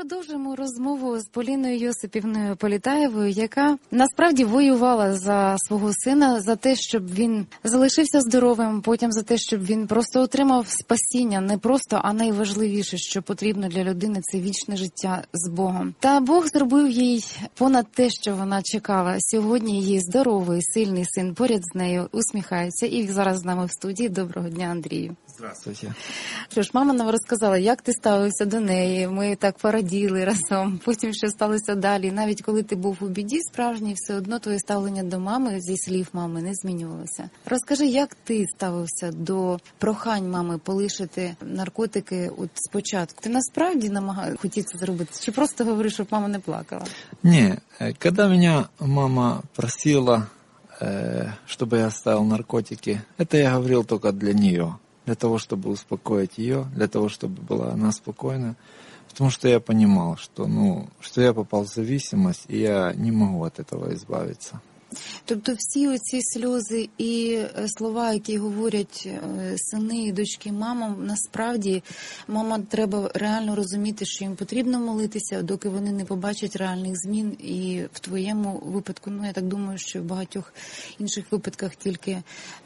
продовжуємо розмову з Поліною Йосипівною Політаєвою, яка насправді воювала за свого сина, за те, щоб він залишився здоровим, потім за те, щоб він просто отримав спасіння, не просто, а найважливіше, що потрібно для людини – це вічне життя з Богом. Та Бог зробив їй понад те, що вона чекала. Сьогодні її здоровий, сильний син поряд з нею усміхається і зараз з нами в студії. Доброго дня, Андрію. Здравствуйте. Що ж, мама нам розказала, як ти ставився до неї, ми так пораділи разом, потім що сталося далі. Навіть коли ти був у біді справжній, все одно твоє ставлення до мами, зі слів мами, не змінювалося. Розкажи, як ти ставився до прохань мами полишити наркотики от спочатку? Ти насправді хотів це зробити? Чи просто говориш, щоб мама не плакала? Не, когда меня мама просила, чтобы я оставил наркотики, это я говорил только для нее. Для того, чтобы успокоить ее, для того, чтобы была она спокойна. Потому что я понимал, что я попал в зависимость, и я не могу от этого избавиться. Тобто всі оці сльози і слова, які говорять сини і дочки мамам, насправді мама треба реально розуміти, що їм потрібно молитися, доки вони не побачать реальних змін. І в твоєму випадку, я так думаю, що в багатьох інших випадках тільки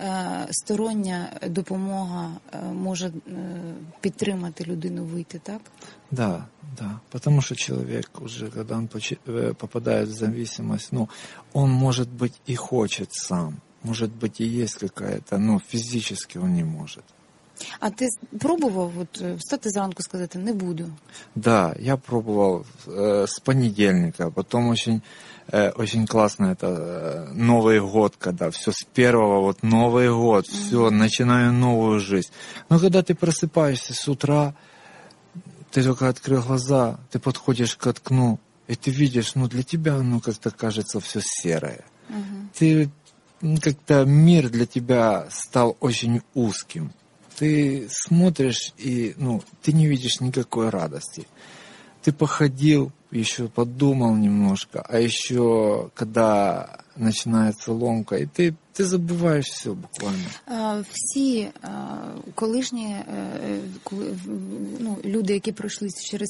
стороння допомога може підтримати людину вийти, так? Да. Потому что человек уже, когда он попадает в зависимость, он, может быть, и хочет сам. Может быть, и есть какая-то, но физически он не может. А ти пробував встати зранку сказати «не буду»? Да, я пробовал с понедельника, потом очень классно это Новый год, когда все с первого, Новый год, все, начинаю новую жизнь. Но когда ты просыпаешься с утра, ты только открыл глаза, ты подходишь к окну, и ты видишь, для тебя оно как-то кажется все серое. Ты как-то мир для тебя стал очень узким. Ты смотришь, и ты не видишь никакой радости. Ты походил, еще подумал немножко, а еще когда начинается ломка, и ты забываешь все буквально. Всі колишні люди, які пройшли через